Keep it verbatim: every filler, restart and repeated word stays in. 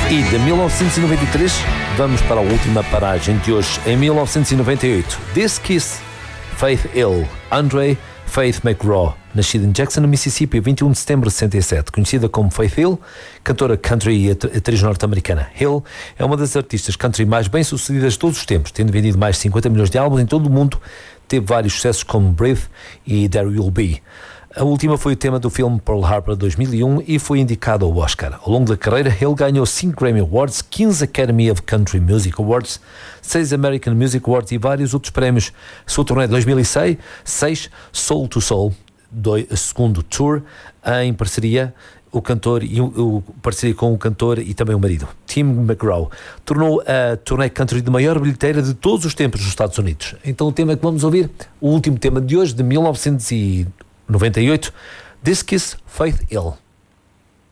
E de mil novecentos e noventa e três vamos para a última paragem de hoje. Em mil novecentos e noventa e oito, This Kiss, Faith Hill, Andre Faith McGraw, nascida em Jackson, no Mississippi, a vinte e um de setembro de sessenta e sete, conhecida como Faith Hill, cantora country e atriz norte-americana. Hill é uma das artistas country mais bem-sucedidas de todos os tempos, tendo vendido mais de cinquenta milhões de álbuns em todo o mundo. Teve vários sucessos como Breathe e There You'll Be. A última foi o tema do filme Pearl Harbor dois mil e um e foi indicado ao Oscar. Ao longo da carreira, Hill ganhou cinco Grammy Awards, quinze Academy of Country Music Awards, seis American Music Awards e vários outros prémios. Sua turnê de dois mil e seis, seis Soul to Soul, dois, segundo tour, em parceria o cantor e o, o parceria com o cantor e também o marido, Tim McGraw, tornou a turnê country de maior bilheteira de todos os tempos nos Estados Unidos. Então o tema que vamos ouvir, o último tema de hoje, de mil novecentos e noventa e oito, This Kiss, Faith Hill.